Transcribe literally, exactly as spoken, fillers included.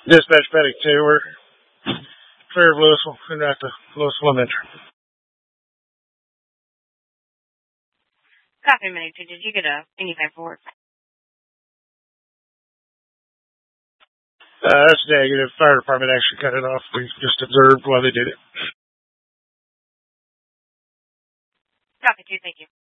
Dispatch Medic two, we're clear of Louisville and at the Louisville Elementary. Copy, Medic two. Did you get a, any paperwork? Uh, that's negative. Fire department actually cut it off. We just observed while they did it. Copy two, thank you.